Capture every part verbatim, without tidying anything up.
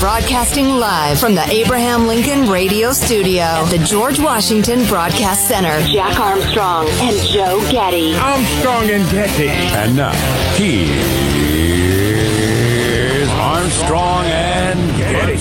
broadcasting live from the Abraham Lincoln Radio Studio at the George Washington Broadcast Center. Jack Armstrong and Joe Getty. Armstrong and Getty. And now, here's Armstrong and Getty.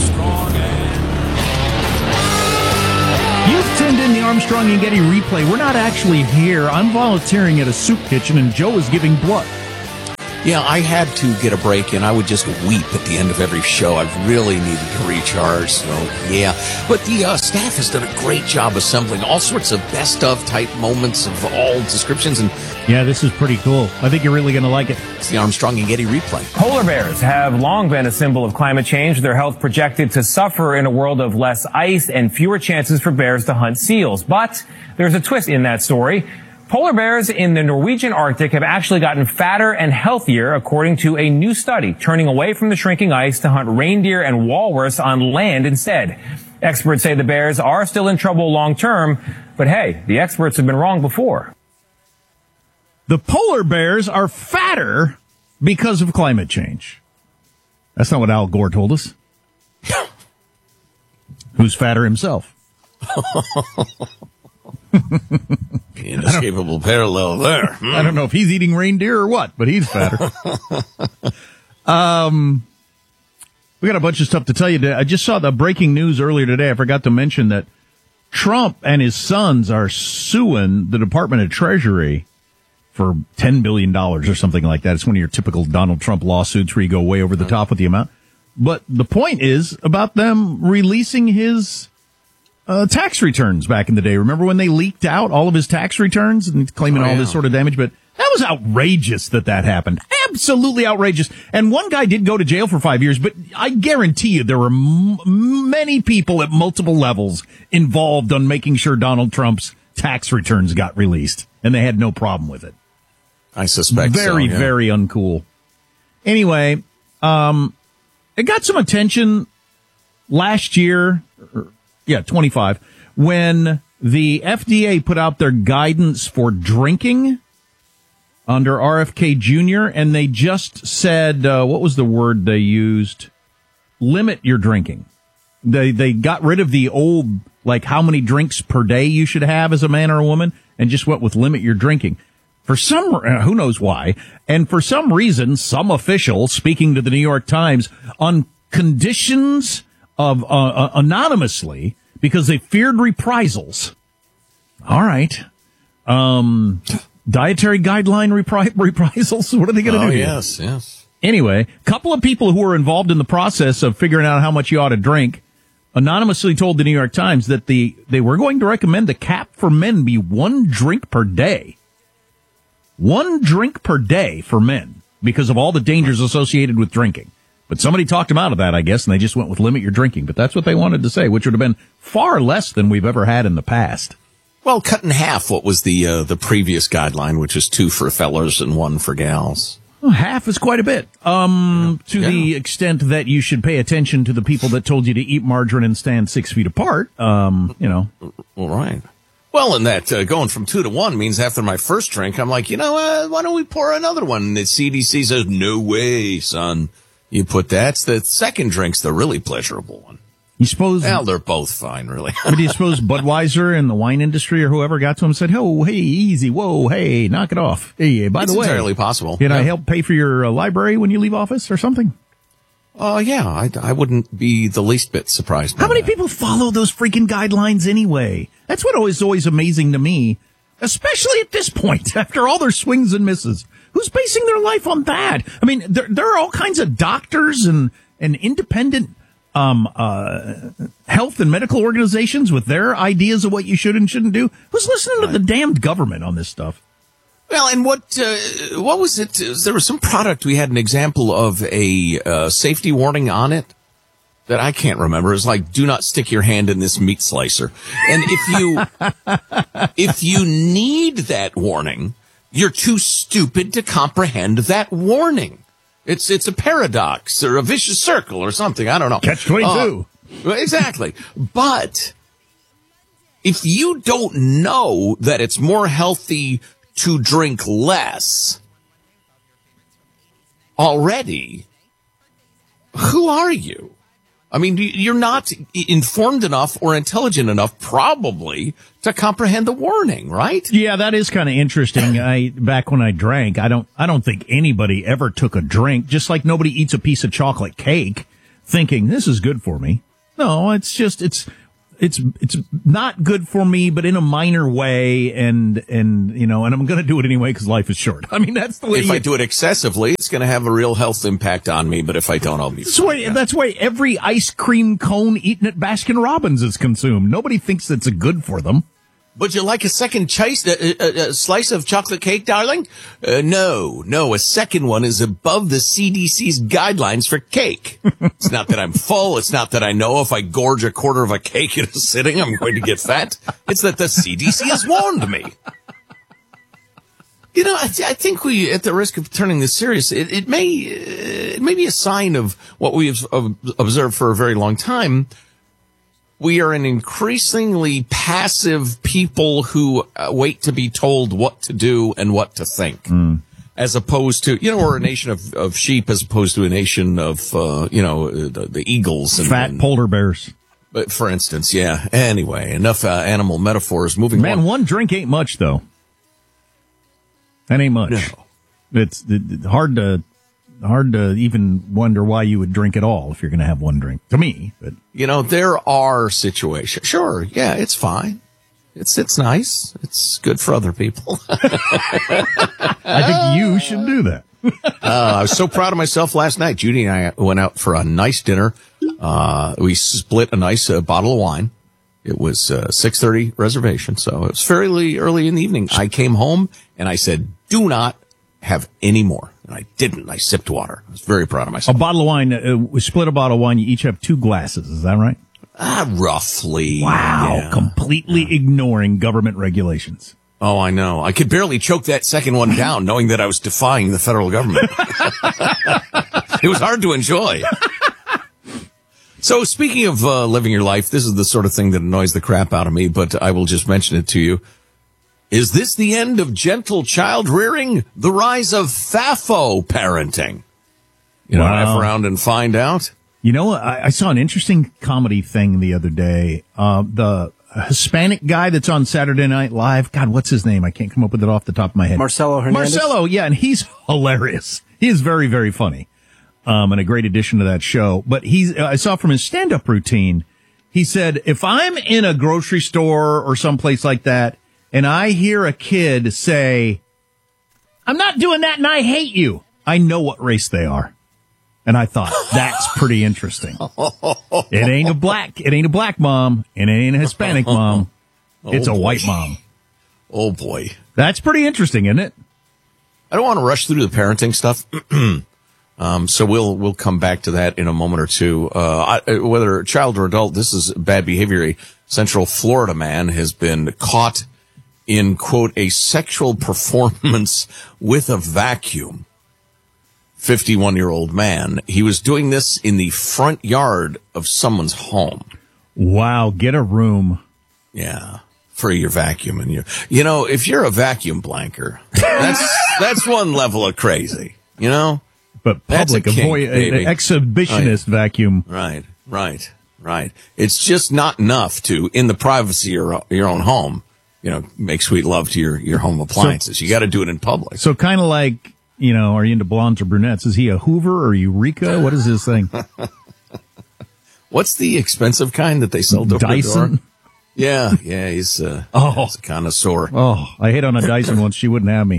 You've tuned in the Armstrong and Getty replay. We're not actually here. I'm volunteering at a soup kitchen, and Joe is giving blood. Yeah, I had to get a break, and I would just weep at the end of every show. I've really needed to recharge, so yeah. But the uh, staff has done a great job assembling all sorts of best-of type moments of all descriptions. And yeah, this is pretty cool. I think you're really going to like it. It's the Armstrong and Getty replay. Polar bears have long been a symbol of climate change. Their health projected to suffer in a world of less ice and fewer chances for bears to hunt seals. But there's a twist in that story. Polar bears in the Norwegian Arctic have actually gotten fatter and healthier, according to a new study, turning away from the shrinking ice to hunt reindeer and walrus on land instead. Experts say the bears are still in trouble long term, but hey, the experts have been wrong before. The polar bears are fatter because of climate change. That's not what Al Gore told us. Who's fatter himself? Inescapable parallel there. Hmm. I don't know if he's eating reindeer or what, but he's fatter. um, we got a bunch of stuff to tell you today. I just saw the breaking news earlier today. I forgot to mention that Trump and his sons are suing the Department of Treasury for ten billion dollars or something like that. It's one of your typical Donald Trump lawsuits where you go way over the top with the amount. But the point is about them releasing his Uh, tax returns back in the day. Remember when they leaked out all of his tax returns and claiming oh, all yeah. this sort of damage? But that was outrageous that that happened. Absolutely outrageous. And one guy did go to jail for five years, but I guarantee you there were m- many people at multiple levels involved on making sure Donald Trump's tax returns got released, and they had no problem with it. I suspect very, so, yeah. very uncool. Anyway, um, it got some attention last year. Yeah, twenty-five. When the F D A put out their guidance for drinking under R F K Junior, and they just said, uh, what was the word they used? Limit your drinking. They they got rid of the old, like, how many drinks per day you should have as a man or a woman, and just went with limit your drinking. For some, uh, who knows why, and for some reason, some official, speaking to the New York Times, on conditions of uh, uh, anonymously, because they feared reprisals. All right. Um, dietary guideline repri- reprisals? What are they going to oh, do? yes, here? yes. Anyway, a couple of people who were involved in the process of figuring out how much you ought to drink anonymously told the New York Times that the they were going to recommend the cap for men be one drink per day. One drink per day for men because of all the dangers associated with drinking. But somebody talked them out of that, I guess, and they just went with limit your drinking. But that's what they wanted to say, which would have been far less than we've ever had in the past. Well, cut in half what was the uh, the previous guideline, which is two for fellers and one for gals. Well, half is quite a bit. Um, yeah. to yeah. the extent that you should pay attention to the people that told you to eat margarine and stand six feet apart. Um, you know. All right. Well, and that uh, going from two to one means after my first drink, I'm like, you know, uh, why don't we pour another one? And the C D C says, no way, son. You put that. The second drink's the really pleasurable one. You suppose? Well, they're both fine, really. But do you suppose Budweiser and the wine industry or whoever got to him and said, "Oh, hey, easy, whoa, hey, knock it off. Hey, by it's the way, entirely possible. Can yeah. I help pay for your uh, library when you leave office or something?" Oh, uh, yeah, I, I wouldn't be the least bit surprised. How many that. people follow those freaking guidelines anyway? That's what always always amazing to me, especially at this point after all their swings and misses. Who's basing their life on that? I mean, there, there are all kinds of doctors and, and independent um, uh, health and medical organizations with their ideas of what you should and shouldn't do. Who's listening right. to the damned government on this stuff? Well, and what uh, what was it? There was some product we had an example of a uh, safety warning on it that I can't remember. It's like, do not stick your hand in this meat slicer. And if you if you need that warning, you're too stupid to comprehend that warning. It's it's a paradox or a vicious circle or something. I don't know. Catch twenty-two. Uh, exactly. But if you don't know that it's more healthy to drink less already, who are you? I mean, you're not informed enough or intelligent enough, probably, to comprehend the warning, right? Yeah, that is kind of interesting. I back when I drank, I don't, I don't think anybody ever took a drink. Just like nobody eats a piece of chocolate cake, thinking this is good for me. No, it's just it's. It's it's not good for me, but in a minor way, and and you know, and I'm going to do it anyway because life is short. I mean, that's the way. If you, I do it excessively, it's going to have a real health impact on me. But if I don't, I'll be. That's why. That's why every ice cream cone eaten at Baskin Robbins is consumed. Nobody thinks it's a good for them. Would you like a second chase, uh, uh, uh, slice of chocolate cake, darling? Uh, no, no. A second one is above the C D C's guidelines for cake. It's not that I'm full. It's not that I know if I gorge a quarter of a cake in a sitting, I'm going to get fat. It's that the C D C has warned me. You know, I, th- I think we, at the risk of turning this serious, it, it may, uh, it may be a sign of what we've uh, observed for a very long time. We are an increasingly passive people who uh, wait to be told what to do and what to think, mm. as opposed to, you know, we're a nation of, of sheep as opposed to a nation of, uh, you know, the, the eagles. And, Fat and, polar bears. But for instance, yeah. Anyway, enough uh, animal metaphors. Moving Man, on. one drink ain't much, though. That ain't much. No. It's, it's hard to... Hard to even wonder why you would drink at all if you're going to have one drink. To me, but you know, there are situations. Sure, yeah, it's fine. It's it's nice. It's good for other people. I think you should do that. uh, I was so proud of myself last night. Judy and I went out for a nice dinner. Uh, we split a nice uh, bottle of wine. It was uh, six thirty reservation, so it was fairly early in the evening. I came home and I said, "Do not have any more." And I didn't. I sipped water. I was very proud of myself. A bottle of wine, uh, we split a bottle of wine. You each have two glasses. Is that right? Ah, roughly. Wow. Yeah. Completely yeah. ignoring government regulations. Oh, I know. I could barely choke that second one down knowing that I was defying the federal government. It was hard to enjoy. So speaking of uh, living your life, this is the sort of thing that annoys the crap out of me, but I will just mention it to you. Is this the end of gentle child rearing? The rise of F A F O parenting? You know, wow. F around and find out. You know, I, I saw an interesting comedy thing the other day. Uh, the Hispanic guy that's on Saturday Night Live. God, what's his name? I can't come up with it off the top of my head. Marcelo Hernandez. Marcelo, yeah, and he's hilarious. He is very, very funny, um, and a great addition to that show. But he's, I saw from his stand-up routine, he said, if I'm in a grocery store or someplace like that, and I hear a kid say, "I'm not doing that and I hate you," I know what race they are. And I thought, that's pretty interesting. It ain't a black, it ain't a black mom, and it ain't a Hispanic mom. It's oh, a boy. white mom. Oh boy. That's pretty interesting, isn't it? I don't want to rush through the parenting stuff. um, so we'll, we'll come back to that in a moment or two. Uh, I, whether child or adult, this is bad behavior. A Central Florida man has been caught in, quote, a sexual performance with a vacuum. fifty-one-year-old man. He was doing this in the front yard of someone's home. Wow, get a room. Yeah, for your vacuum. And your, you know, if you're a vacuum blanker, that's, that's one level of crazy, you know? But public, avoid an exhibitionist right. vacuum. Right, right, right. It's just not enough to, in the privacy of your, your own home, you know, make sweet love to your, your home appliances. So, you got to do it in public. So kind of like, you know, are you into blondes or brunettes? Is he a Hoover or Eureka? What is his thing? What's the expensive kind that they sell door Dyson? to door? Yeah, yeah, he's, uh, oh. he's a connoisseur. Oh, I hit on a Dyson once. She wouldn't have me.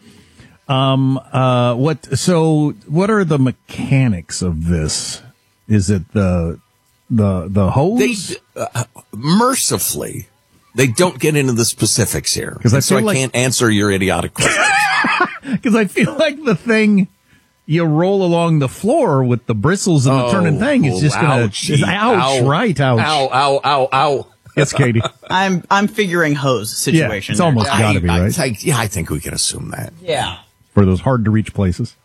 Um, uh, what, so what are the mechanics of this? Is it the, the, the hose? They, uh, mercifully, they don't get into the specifics here. Because I so I like, can't answer your idiotic question. Because I feel like the thing you roll along the floor with the bristles and the oh, turning thing is just going to, ouch, ow, right, ouch. Ow, ow, ow, ow. Yes, Katie. I'm, I'm figuring hose situation. Yeah, it's almost I, got to be, I, right? I, yeah, I think we can assume that. Yeah. For those hard to reach places.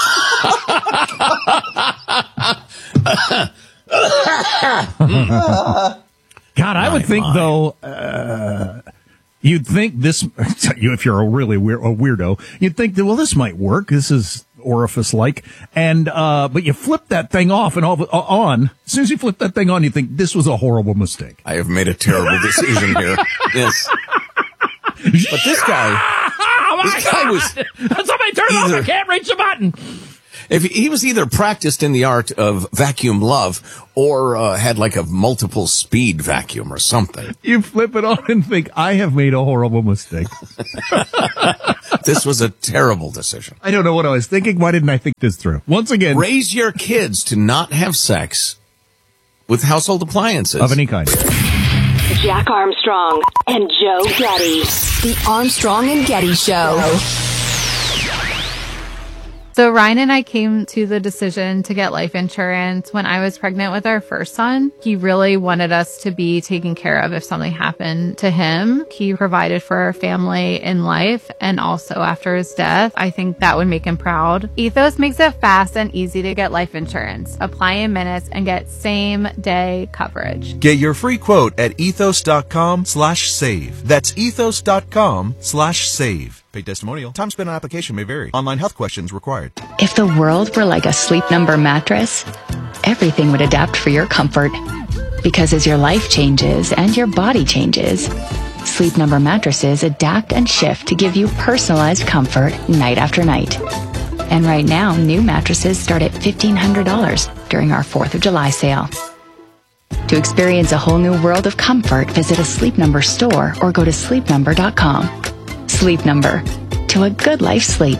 God, I would think, though, uh, you'd think this, if you're a really weird, a weirdo, you'd think that, well, this might work. This is orifice-like, and uh, but you flip that thing off and all uh, on. As soon as you flip that thing on, you think this was a horrible mistake. I have made a terrible decision here. Yes, but this guy, oh this guy was somebody turn it off. I can't reach the button. If he was either practiced in the art of vacuum love or uh, had like a multiple speed vacuum or something. You flip it on and think, I have made a horrible mistake. This was a terrible decision. I don't know what I was thinking. Why didn't I think this through? Once again, raise your kids to not have sex with household appliances of any kind. Jack Armstrong and Joe Getty. The Armstrong and Getty Show. So Ryan and I came to the decision to get life insurance when I was pregnant with our first son. He really wanted us to be taken care of if something happened to him. He provided for our family in life and also after his death. I think that would make him proud. Ethos makes it fast and easy to get life insurance. Apply in minutes and get same day coverage. Get your free quote at ethos.com slash save. That's ethos.com slash save. Paid testimonial. Time spent on application may vary. Online health questions required. If the world were like a Sleep Number mattress, everything would adapt for your comfort. Because as your life changes and your body changes, Sleep Number mattresses adapt and shift to give you personalized comfort night after night. And right now, new mattresses start at fifteen hundred dollars during our fourth of July sale. To experience a whole new world of comfort, visit a Sleep Number store or go to sleep number dot com. Sleep Number. To a good life sleep.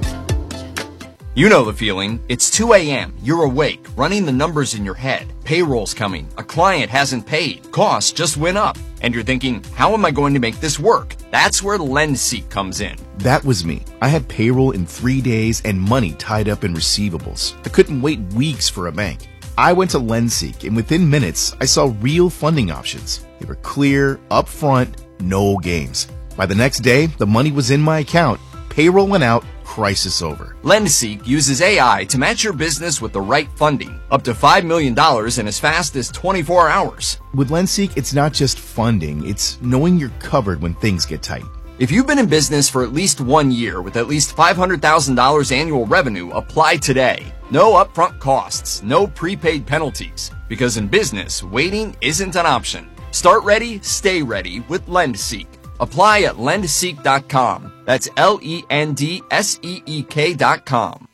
You know the feeling. It's two a.m. You're awake, running the numbers in your head. Payroll's coming. A client hasn't paid. Costs just went up. And you're thinking, how am I going to make this work? That's where LendSeek comes in. That was me. I had payroll in three days and money tied up in receivables. I couldn't wait weeks for a bank. I went to LendSeek, and within minutes, I saw real funding options. They were clear, upfront, no games. By the next day, the money was in my account, payroll went out, crisis over. LendSeek uses A I to match your business with the right funding, up to five million dollars in as fast as twenty-four hours. With LendSeek, it's not just funding, it's knowing you're covered when things get tight. If you've been in business for at least one year with at least five hundred thousand dollars annual revenue, apply today. No upfront costs, no prepaid penalties, because in business, waiting isn't an option. Start ready, stay ready with LendSeek. Apply at lend seek dot com. That's L E N D S E E K dot com.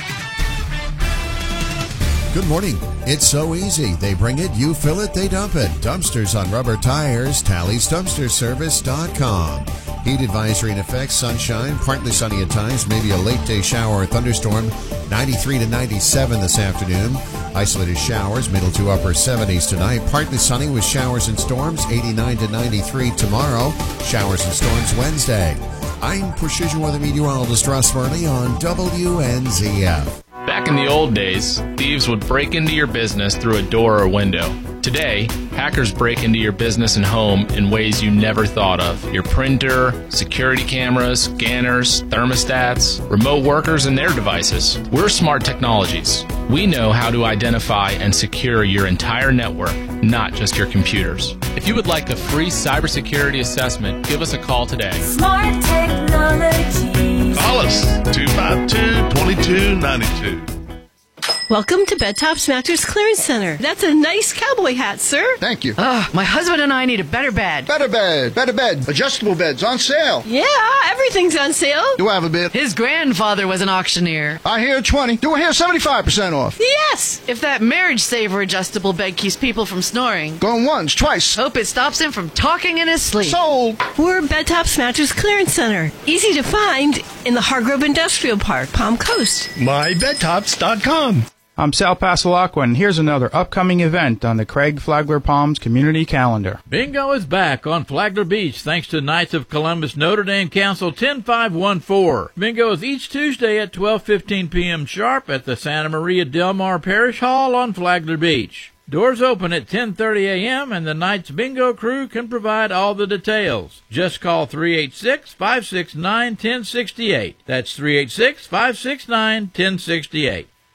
Good morning. It's so easy. They bring it, you fill it, they dump it. Dumpsters on rubber tires, Tally's Dumpster Service dot com. Heat advisory in effect, sunshine, partly sunny at times, maybe a late day shower or thunderstorm, ninety-three to ninety-seven this afternoon. Isolated showers, middle to upper seventies tonight. Partly sunny with showers and storms, eighty-nine to ninety-three tomorrow. Showers and storms Wednesday. I'm Precision Weather Meteorologist Russ Murley on W N Z F. Back in the old days, thieves would break into your business through a door or window. Today, hackers break into your business and home in ways you never thought of. Your printer, security cameras, scanners, thermostats, remote workers, and their devices. We're Smart Technologies. We know how to identify and secure your entire network, not just your computers. If you would like a free cybersecurity assessment, give us a call today. Smart Technologies. Call us, two five two, two two nine two. Welcome to Bed Tops Mattress Clearance Center. That's a nice cowboy hat, sir. Thank you. Uh, my husband and I need a better bed. Better bed, better bed. Adjustable beds on sale. Yeah, everything's on sale. Do I have a bid? His grandfather was an auctioneer. I hear twenty. Do I hear seventy-five percent off? Yes. If that Marriage Saver adjustable bed keeps people from snoring. Going once, twice. Hope it stops him from talking in his sleep. Sold. We're Bed Tops Mattress Clearance Center. Easy to find in the Hargrove Industrial Park, Palm Coast. my bed tops dot com. I'm Sal Pasalacqua, and here's another upcoming event on the Craig Flagler Palms community calendar. Bingo is back on Flagler Beach thanks to Knights of Columbus Notre Dame Council ten five one four. Bingo is each Tuesday at twelve fifteen p.m. sharp at the Santa Maria Del Mar Parish Hall on Flagler Beach. Doors open at ten thirty a.m. and the Knights Bingo crew can provide all the details. Just call three eight six, five six nine, one zero six eight. That's three eight six, five six nine, one zero six eight.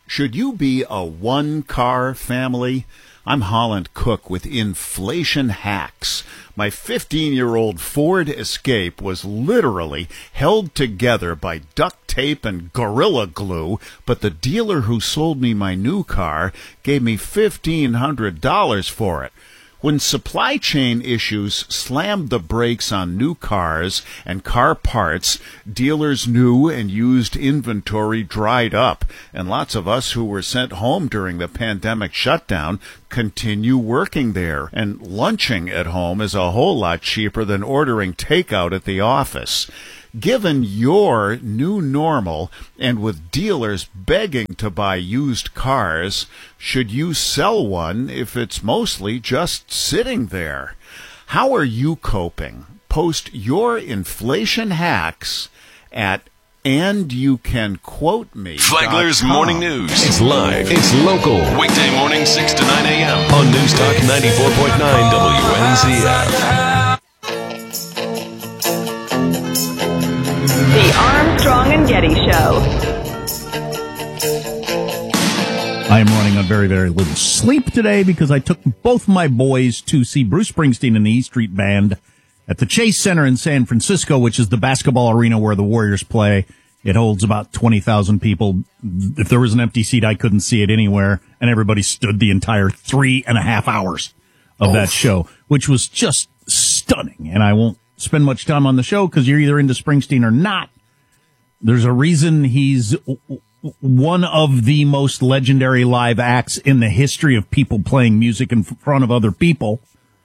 Should you be a one-car family? I'm Holland Cook with Inflation Hacks. My fifteen-year-old Ford Escape was literally held together by duct tape and Gorilla Glue, but the dealer who sold me my new car gave me fifteen hundred dollars for it. When supply chain issues slammed the brakes on new cars and car parts, dealers' new and used inventory dried up, and lots of us who were sent home during the pandemic shutdown continue working there, and lunching at home is a whole lot cheaper than ordering takeout at the office. Given your new normal, and with dealers begging to buy used cars, should you sell one if it's mostly just sitting there? How are you coping? Post your inflation hacks at and you can quote me. Flagler's Morning News. It's live. It's local. Weekday morning, six to nine a.m. on News Talk ninety-four point nine W N Z F. The Armstrong and Getty Show. I am running on very, very little sleep today because I took both my boys to see Bruce Springsteen and the E Street Band at the Chase Center in San Francisco, which is the basketball arena where the Warriors play. It holds about twenty thousand people. If there was an empty seat, I couldn't see it anywhere, and everybody stood the entire three and a half hours of that show, which was just stunning. And I won't spend much time on the show because you're either into Springsteen or not. There's a reason he's one of the most legendary live acts in the history of people playing music in front of other people.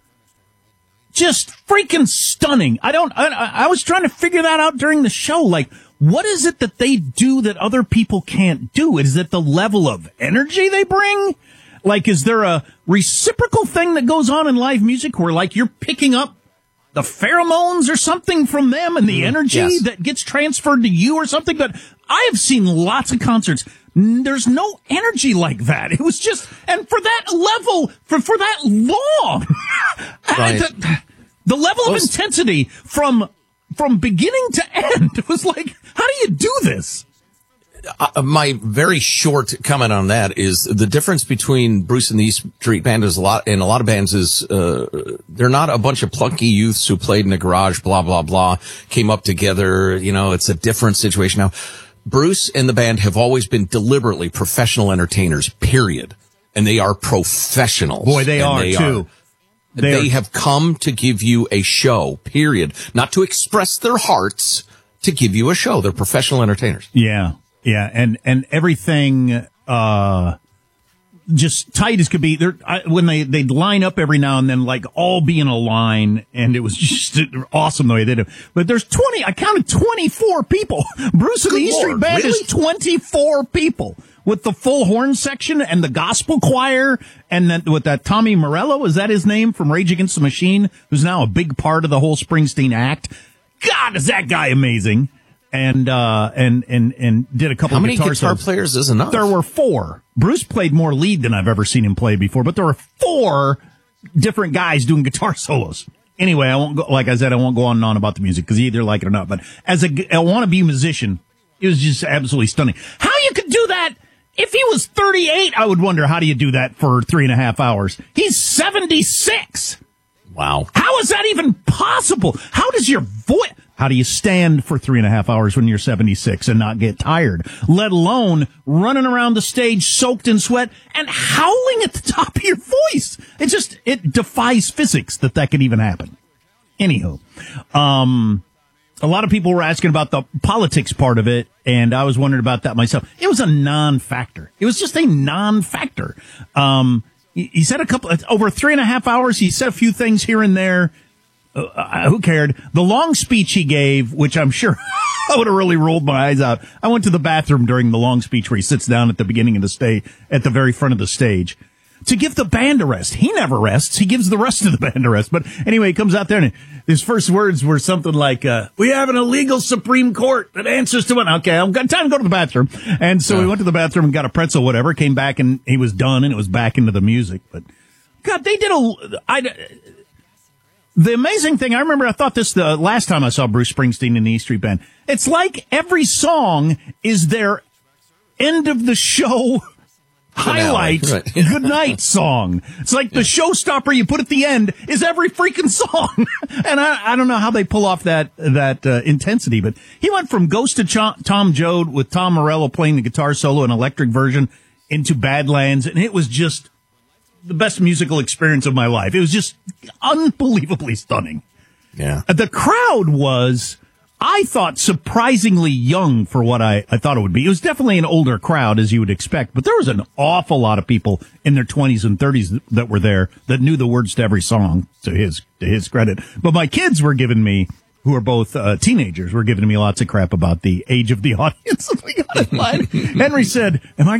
Just freaking stunning. I don't, I, I was trying to figure that out during the show. Like, what is it that they do that other people can't do? Is it the level of energy they bring? Like, is there a reciprocal thing that goes on in live music where, like, you're picking up the pheromones or something from them and the mm, energy yes. that gets transferred to you or something? But I have seen lots of concerts. There's no energy like that. It was just, and for that level, for, for that long, right. the, the level well, of intensity from, from beginning to end was like, how do you do this? Uh, my very short comment on that is the difference between Bruce and the E Street Band is a lot, and a lot of bands is, uh, they're not a bunch of plunky youths who played in the garage, blah, blah, blah, came up together. You know, it's a different situation now. Bruce and the band have always been deliberately professional entertainers, period. And they are professionals. Boy, they are they too. Are, they they are. have come to give you a show, period. Not to express their hearts, to give you a show. They're professional entertainers. Yeah. Yeah, and, and everything, uh, just tight as could be. They're, I, when they, they'd line up every now and then, like, all be in a line, and it was just awesome the way they did it. But there's twenty, I counted twenty-four people. Bruce and the E Street Band is twenty-four people. With the full horn section and the gospel choir, and then with that Tommy Morello, is that his name, from Rage Against the Machine, who's now a big part of the whole Springsteen act. God, is that guy amazing. And, uh, and, and, and did a couple How of many guitar, guitar solos. players is enough? There were four. Bruce played more lead than I've ever seen him play before, but there were four different guys doing guitar solos. Anyway, I won't go, like I said, I won't go on and on about the music because you either like it or not, but as a, a wannabe musician, it was just absolutely stunning. How you could do that? If he was thirty-eight, I would wonder, how do you do that for three and a half hours? He's seventy-six. Wow. How is that even possible? How does your voice, how do you stand for three and a half hours when you're seventy-six and not get tired? Let alone running around the stage soaked in sweat and howling at the top of your voice. It just, it defies physics that that could even happen. Anywho, um, a lot of people were asking about the politics part of it, and I was wondering about that myself. It was a non-factor. It was just a non-factor. Um, he, he said a couple, over three and a half hours, he said a few things here and there. Uh, who cared? The long speech he gave, which I'm sure I would have really rolled my eyes out. I went to the bathroom during the long speech where he sits down at the beginning of the stage, at the very front of the stage, to give the band a rest. He never rests. He gives the rest of the band a rest. But anyway, he comes out there and his first words were something like, uh, we have an illegal Supreme Court that answers to it. Okay, I've got time to go to the bathroom. And so uh. he went to the bathroom and got a pretzel, whatever, came back and he was done and it was back into the music. But God, they did a, I, the amazing thing, I remember I thought this the last time I saw Bruce Springsteen in the E Street Band. It's like every song is their end of the show highlight Right. good night song. It's like the showstopper you put at the end is every freaking song. And I, I don't know how they pull off that that uh, intensity, but he went from Ghost to Ch- Tom Joad with Tom Morello playing the guitar solo, an electric version, into Badlands, and it was just the best musical experience of my life. It was just unbelievably stunning. Yeah. The crowd was, I thought, surprisingly young for what I, I thought it would be. It was definitely an older crowd, as you would expect, but there was an awful lot of people in their twenties and thirties that, that were there that knew the words to every song, to his to his credit. But my kids were giving me, who are both uh, teenagers, were giving me lots of crap about the age of the audience. We got in line. Henry said, am I